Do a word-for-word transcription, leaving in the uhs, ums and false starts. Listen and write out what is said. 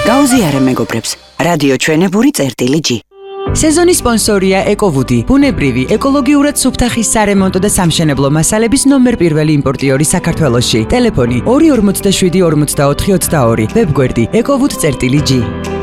გაუზიარე მეგობრებს, რადიო ჩვენებური წერტილი G. სეზონის სპონსორია ეკოვუდი, ბუნებრივი, ეკოლოგიურად სუფთახის სარემონტო და სამშენებლო მასალების ნომერ პირველი იმპორტიორი საქართველოში. ტელეფონი ორი ორმოცდაშვიდი ორმოცდაოთხი ოცდაორი, ვებგვერდი ეკოვუდი წერტილი G.